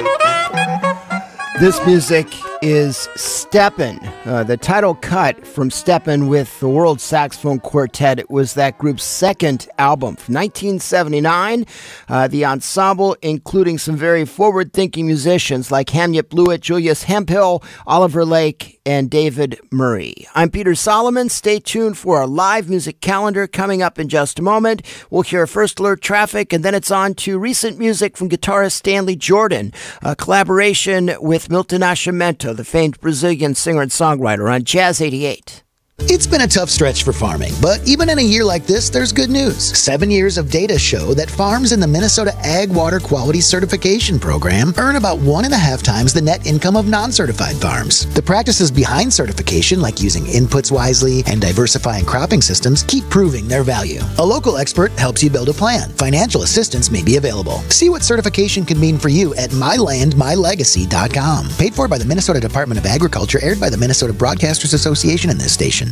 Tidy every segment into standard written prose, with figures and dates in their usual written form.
This music is Steppin', the title cut from Steppin' with the World Saxophone Quartet. It was that group's second album from 1979. The ensemble, including some very forward-thinking musicians like Hamlet Blewett, Julius Hemphill, Oliver Lake, and David Murray. I'm Peter Solomon. Stay tuned for our live music calendar coming up in just a moment. We'll hear First Alert Traffic, and then it's on to recent music from guitarist Stanley Jordan, a collaboration with Milton Nascimento, the famed Brazilian singer and songwriter, on Jazz 88. It's been a tough stretch for farming, but even in a year like this, there's good news. 7 years of data show that farms in the Minnesota Ag Water Quality Certification Program earn about 1.5 times the net income of non-certified farms. The practices behind certification, like using inputs wisely and diversifying cropping systems, keep proving their value. A local expert helps you build a plan. Financial assistance may be available. See what certification can mean for you at mylandmylegacy.com. Paid for by the Minnesota Department of Agriculture, aired by the Minnesota Broadcasters Association and this station.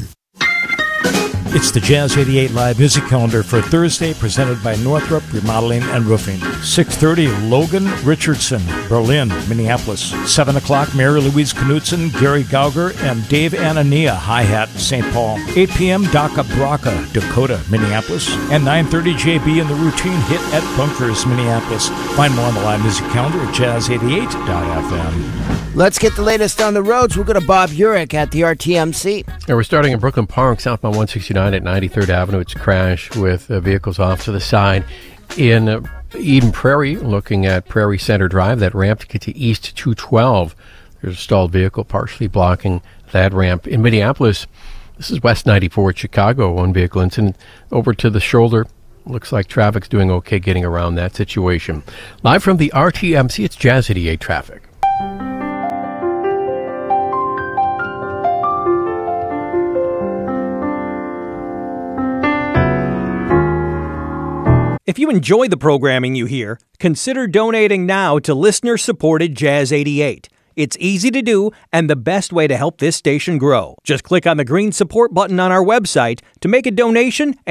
It's the Jazz 88 Live Music Calendar for Thursday, presented by Northrop Remodeling and Roofing. 6:30, Logan Richardson, Berlin, Minneapolis. 7 o'clock, Mary Louise Knudsen, Gary Gauger, and Dave Anania, hi-hat, St. Paul. 8 p.m., Daka Braka, Dakota, Minneapolis. And 9:30, JB and the Routine hit at Bunkers, Minneapolis. Find more on the Live Music Calendar at jazz88.fm. Let's get the latest on the roads. We'll go to Bob Urich at the RTMC. Yeah, we're starting in Brooklyn Park, southbound 169 at 93rd Avenue. It's a crash with vehicles off to the side. In Eden Prairie, looking at Prairie Center Drive, that ramp to get to East 212. There's a stalled vehicle partially blocking that ramp. In Minneapolis, this is West 94 at Chicago, one vehicle incident over to the shoulder. Looks like traffic's doing okay getting around that situation. Live from the RTMC, it's Jazz 88 traffic. If you enjoy the programming you hear, consider donating now to listener-supported Jazz 88. It's easy to do and the best way to help this station grow. Just click on the green support button on our website to make a donation and